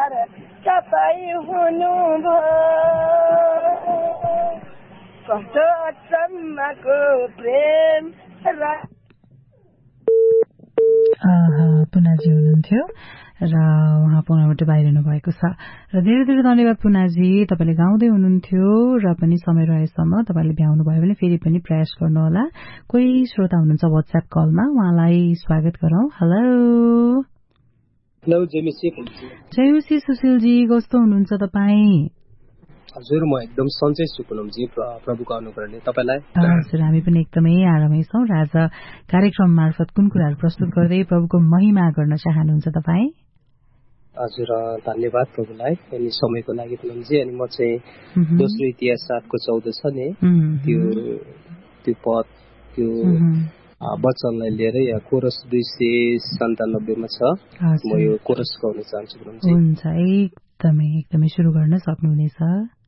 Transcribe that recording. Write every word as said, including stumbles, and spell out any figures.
संसार तपाईँ हुनुभयो कस्तो अचम्मको प्रेम पुनाजी हुनुहुन्थ्यो र उहाँ पुनाबाट बाहिर हुनुभएको छ र धेरै धेरै धन्यवाद पुनाजी, तपाईँले गाउँदै हुनुहुन्थ्यो र पनि समय रहेसम्म तपाईँले भ्याउनु भयो भने फेरि पनि प्रयास गर्नुहोला। कोही श्रोता हुनुहुन्छ व्हाट्सएप कलमा, उहाँलाई स्वागत गरौँ। हेलो हेलो जेमिसी जयसी सुशीलजी, कस्तो हुनुहुन्छ तपाईँ? हजुर म एकदम सन्चै छु पुनमजी, प्रभुको अनुग्रहले। तपाईलाई? हजुर हामी पनि एकदमै आरामै छौँ र आज कार्यक्रम मार्फत कुन कुराहरू प्रस्तुत गर्दै प्रभुको महिमा गर्न चाहनुहुन्छ तपाईँ? हजुर धन्यवाद प्रभुलाई अनि समयको लागि पुनमजी। अनि म चाहिँ दोस्रो इतिहास सातको चौध छ नि त्यो त्यो पद त्यो वचनलाई लिएर यहाँ कोरस दुई सय सन्तानब्बेमा छ। म यो कोरस गाउन चाहन्छु पुनमजी। हुन्छ, एकदमै एकदमै सुरु गर्न सक्नुहुनेछ।